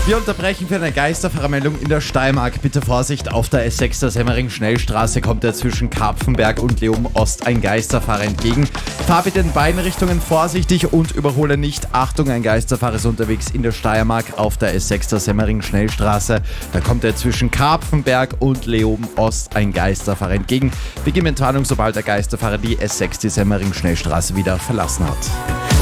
Wir unterbrechen für eine Geisterfahrermeldung in der Steiermark. Bitte Vorsicht, auf der S6 der Semmering-Schnellstraße kommt zwischen Karpfenberg und Leum Ost ein Geisterfahrer entgegen. Fahr bitte in beiden Richtungen vorsichtig und überhole nicht. Achtung, ein Geisterfahrer ist unterwegs in der Steiermark auf der S6 der Semmering-Schnellstraße. Da kommt zwischen Karpfenberg und Leum Ost ein Geisterfahrer entgegen. Beginn Entwarnung, sobald der Geisterfahrer die S6 die Semmering-Schnellstraße wieder verlassen hat.